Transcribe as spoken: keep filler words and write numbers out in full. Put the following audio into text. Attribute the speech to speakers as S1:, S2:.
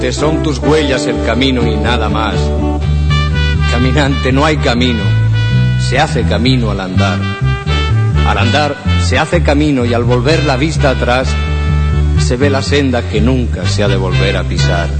S1: Son tus huellas el camino y nada más. Caminante, no hay camino, se hace camino al andar. Al andar se hace camino y al volver la vista atrás se ve la senda que nunca se ha de volver a pisar.